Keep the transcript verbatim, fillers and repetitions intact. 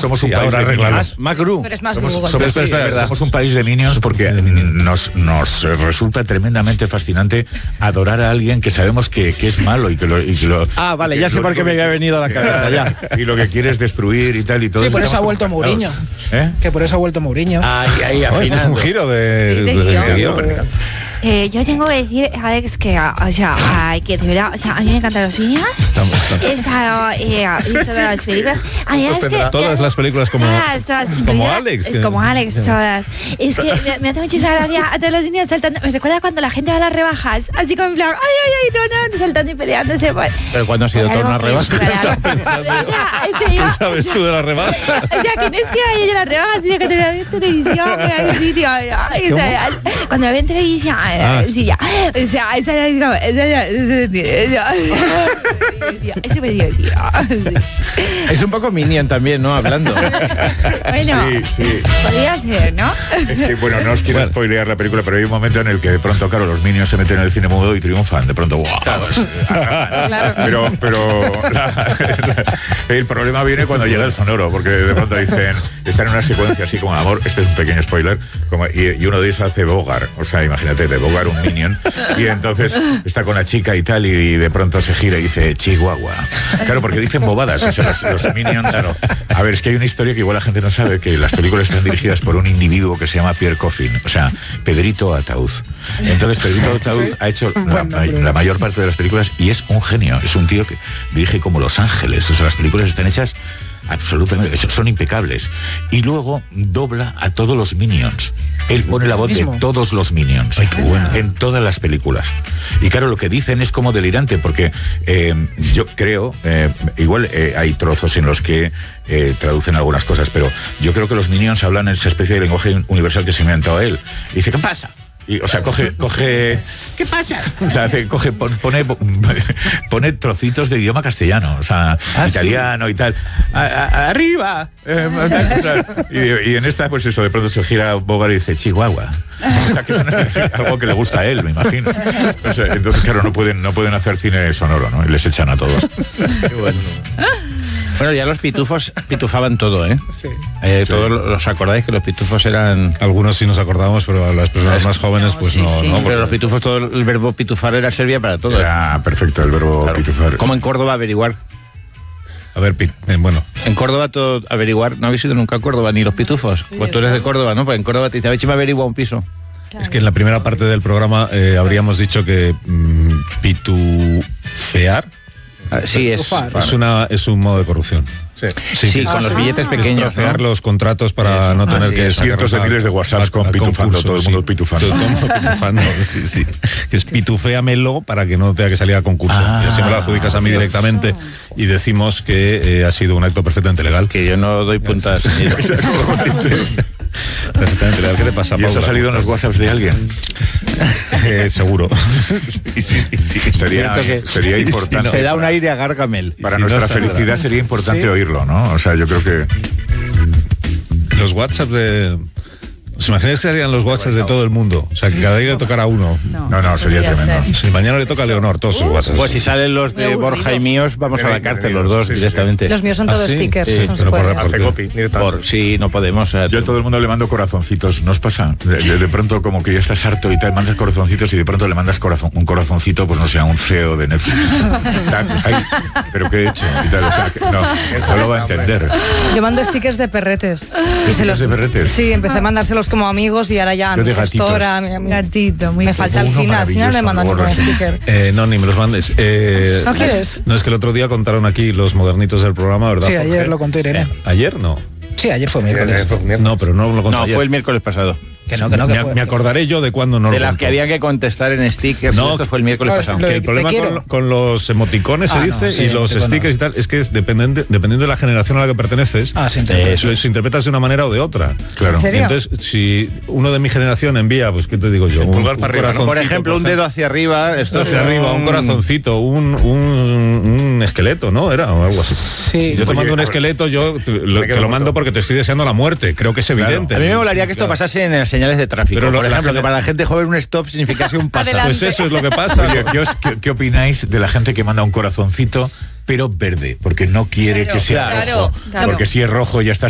somos un Sí, país ahora de arreglalo. minions. Más Gru. Pero es más Somos, Google. somos- Espera, espera, espera. somos un país de minions porque nos, nos resulta tremendamente fascinante adorar a alguien que sabemos que, que es malo y que lo... y que lo- Ah, vale, que ya sé lo por qué único me había que- venido a la cabeza, ya. Y lo que quiere es destruir y tal y todo. Sí, por eso ha Estamos vuelto Mourinho. ¿Eh? Que por eso ha vuelto Mourinho. Ahí, ahí, Oh, esto es un giro de, Sí, de de- de guión. guión. Eh, yo tengo que decir, Alex, que, o sea, ay, que de verdad, o sea, a mí me encantan los vídeos. Estamos, estamos. He estado, eh, he visto todas las películas. A mí es que, Todas las películas como, Todas, todas, como incluida- Alex. que- Como Alex, todas. Es que me, me hace muchísima gracia a todos los niños saltando. Me recuerda cuando la gente va a las rebajas, así como en plan, ay, ay, ay, no, no, saltando y peleándose. Por, Pero cuando ha sido por toda una algo que es- rebaja. por algo- O sea, te digo- ¿Qué sabes tú de la rebaja? o sea, que no es que vaya yo a las rebajas, sino que te veo en televisión, en algún sitio. ay, o sea, Cuando me veo en televisión, Ah. sí, ya. O sea, esa era como, esa era, esa es súper divertido. Es un poco Minion también, ¿no? Hablando. Bueno, Sí, sí. podría ser, ¿no? Es que, bueno, no os quiero spoilear la película, pero hay un momento en el que de pronto, claro, los minions se meten en el cine mudo y triunfan. De pronto, ¡guau! Pues, arrasan. Claro. Pero, pero la- la- el problema viene cuando llega el sonoro, porque de pronto dicen, están en una secuencia así como amor, este es un pequeño spoiler, como, y, y uno de ellos hace Bogart, o sea, imagínate, de Bogart un minion, y entonces está con la chica y tal, y de pronto se gira y dice, Chihuahua. Claro, porque dicen bobadas, o sea, los, los minions, claro. A ver, es que hay una historia que igual la gente no sabe, que las películas están dirigidas por un individuo que se llama Pierre Coffin, o sea, Pedrito Ataud. Entonces, Pedrito Ataud Sí. ha hecho la, Bueno, ma- pero- la mayor parte de las películas y es un genio, es un tío que dirige como Los Ángeles, o sea, las películas están hechas absolutamente, son impecables. Y luego dobla a todos los minions. Él pone la voz de Mismo. todos los minions. Ay, qué bueno. En todas las películas. Y claro, lo que dicen es como delirante, porque eh, yo creo, eh, igual eh, hay trozos en los que eh, traducen algunas cosas, pero yo creo que los minions hablan esa especie de lenguaje universal que se ha inventado él. Y dice, ¿qué pasa? Y, o sea, coge, coge, ¿qué pasa? O sea, hace- coge, pon- pone, pone trocitos de idioma castellano, o sea, Ah, italiano y tal. A- a- arriba. eh, tal, o sea, y, y en esta, pues eso, de pronto se gira Bogart y dice, Chihuahua. O sea, que es algo que le gusta a él, me imagino. O sea, entonces, claro, no pueden, no pueden hacer cine sonoro, ¿no? Y les echan a todos. Qué bueno. Bueno, ya los pitufos pitufaban todo, ¿eh? Sí. Eh, Sí. Todos los acordáis que los pitufos eran... Algunos sí nos acordamos, pero a las personas más jóvenes, pues sí, no. sí. ¿no? Pero Porque- los pitufos, todo el verbo pitufar era servía para todo. Era perfecto el verbo Claro. pitufar. Como en Córdoba averiguar. A ver, Pi- eh, bueno, En Córdoba todo averiguar. No habéis ido nunca a Córdoba, ni los pitufos. Pues tú eres de Córdoba, ¿no? Pues en Córdoba te dice, a ver si me averigua un piso. es que en la primera parte del programa eh, habríamos dicho que mm, pitufear Ah, sí, es... Pitufar. es, una, es un modo de corrupción. Sí. Sí, con los billetes pequeños, Trocear ¿no? los contratos para Eso. no tener Así que es. sacar Cientos de al- miles de WhatsApps al- con al pitufando, concurso, todo el mundo sí. pitufando. Todo el mundo pitufando, sí, sí. Que es pituféamelo para que no tenga que salir a concurso. Ah, y así me lo adjudicas a mí directamente y decimos que eh, ha sido un acto perfectamente legal. Que yo no doy puntas. Perfectamente legal. ¿Qué te pasa, ¿Y eso Paula? ha salido en los WhatsApps de alguien? Eh, seguro. Sí, sí, sí, sería, Cierto que- sería importante. Se da un aire a Gargamel. Para si no nuestra saldrá. felicidad sería importante Sí. oírlo, ¿no? O sea, yo creo que... Los WhatsApp de... ¿Os imagináis que serían los WhatsApp de todo el mundo? O sea, que cada día le tocara a uno. No, no, sería podría tremendo. ser. Si mañana le toca a Leonor todos sus WhatsApp. Pues si salen los de Muy Borja y aburrido. míos, vamos a la cárcel los dos Sí, sí, sí. directamente. Los míos son ¿Ah, todos sí? stickers, Sí, eso no se pero por- puede. por- Hace copy, directamente. Por, sí, no podemos. o sea, Yo a todo el mundo le mando corazoncitos, ¿no os pasa? De, de- de pronto como que ya estás harto y tal, mandas corazoncitos y de pronto le mandas corazón, un corazoncito, pues no sé, a un C E O de Netflix. Tal, ay, ¿pero qué he hecho? Y tal, o sea, que no, no lo va a entender. Yo mando stickers de perretes. Y ¿Stickers de perretes? Sí, empecé a mandárselos como amigos y ahora ya a Yo mi de gatitos. gestora, a mi- a mi- Gatito, muy me falta el Uno Sina. Al Sina no le mando maravilloso, ningún luego sticker. Eh, no, ni me los mandes. Eh, ¿No quieres? No, es que el otro día contaron aquí los modernitos del programa, ¿verdad? Sí, Jorge? ayer lo contó Irene. Eh, ¿Ayer? No. Sí, ayer fue miércoles. No, pero no lo contó No, ayer. fue el miércoles pasado. Que no, que no, que me, fue. me acordaré yo de cuándo no De lo las contó. que había que contestar en stickers. No, esto fue el miércoles no, pasado. lo Que de- el problema te con, quiero. con los emoticones Ah, se no, dice sí, y los emoticonos. stickers y tal es que es dependiente, dependiendo de la generación a la que perteneces, Ah, sí, entiendo. eh, lo- se interpretas de una manera o de otra. Claro. ¿En serio? Y entonces, si uno de mi generación envía, pues, ¿qué te digo yo? Un, pulgar un para arriba, ¿no? corazoncito, Por ejemplo, un dedo hacia arriba. Esto hacia es arriba, un corazoncito, un, un, un esqueleto, ¿no? Era o algo así. Sí. Si yo te Oye, mando un ahora- esqueleto, yo te lo, Me te quedo lo mando corto. porque te estoy deseando la muerte. Creo que es evidente. A mí me molaría que esto Claro. pasase en las señales de tráfico. Pero lo- Por la ejemplo, gente- que para la gente joven un stop significase un paso. Adelante. Pues eso es lo que pasa. Oye, ¿qué, os- qué- qué opináis de la gente que manda un corazoncito, pero verde? Porque no quiere Claro, que sea claro, rojo. claro. Porque si es rojo ya está